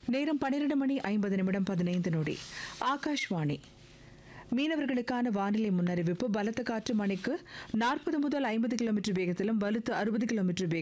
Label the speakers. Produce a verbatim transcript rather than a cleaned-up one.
Speaker 1: நேரம் பன்னிரண்டு மணி ஐம்பது நிமிடம் பதினைந்து நொடி. ஆகாஷ்வாணி. மீனவர்களுக்கான வானிலை முன்னறிவிப்பு. பலத்த காற்று மணிக்கு நாற்பது முதல் ஐம்பது கிலோமீட்டர் வேகத்திலும் வலுத்து அறுபது கிலோமீட்டர் வேகத்திலும்